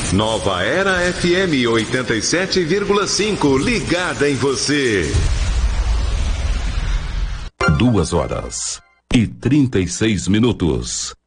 Nova Era FM 87,5, ligada em você. 2 horas e 36 minutos.